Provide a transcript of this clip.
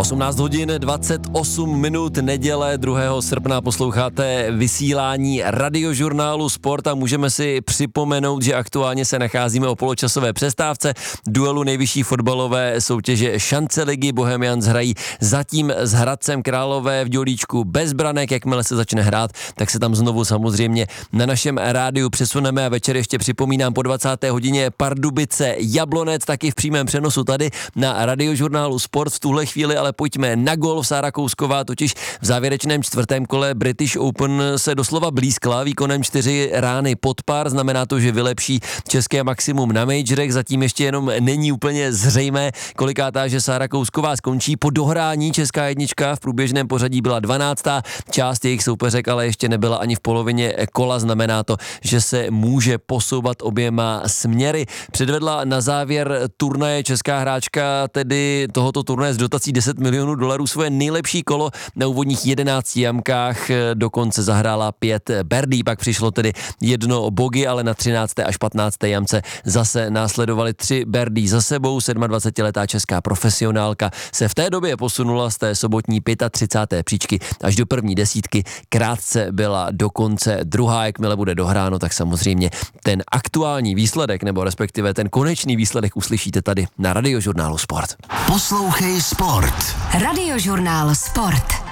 18 hodin 28 minut, neděle 2. srpna, posloucháte vysílání Radiožurnálu Sport a můžeme si připomenout, že aktuálně se nacházíme o poločasové přestávce duelu nejvyšší fotbalové soutěže Šance ligy. Bohemians hrají zatím s Hradcem Králové v Dělíčku bez branek. Jakmile se začne hrát, tak se tam znovu samozřejmě na našem rádiu přesuneme a večer ještě připomínám po 20. hodině Pardubice Jablonec, taky v přímém přenosu tady na Radiožurnálu Sport. V tuhle chvíli ale pojďme na golf. Sára Kousková totiž v závěrečném čtvrtém kole British Open se doslova blízkla výkonem 4 rány pod pár. Znamená to, že vylepší české maximum na majorech. Zatím ještě jenom není úplně zřejmé, kolikátáže Sára Kousková skončí. Po dohrání česká jednička v průběžném pořadí byla 12. Část jejich soupeřek ale ještě nebyla ani v polovině kola. Znamená to, že se může posouvat oběma směry. Předvedla na závěr turnaje česká hráčka, tedy tohoto turnaje s dotací $10 milionů svoje nejlepší kolo na úvodních 11 jamkách, dokonce zahrála 5 birdie, pak přišlo tedy 1 bogey, ale na 13. až 15. jamce zase následovaly 3 birdie za sebou. 27letá česká profesionálka se v té době posunula z té sobotní 35. příčky až do první desítky. Krátce byla dokonce druhá, jakmile bude dohráno, tak samozřejmě ten aktuální výsledek, nebo respektive ten konečný výsledek uslyšíte tady na Radiožurnálu Sport. Poslouchej Sport. Radiožurnál Sport.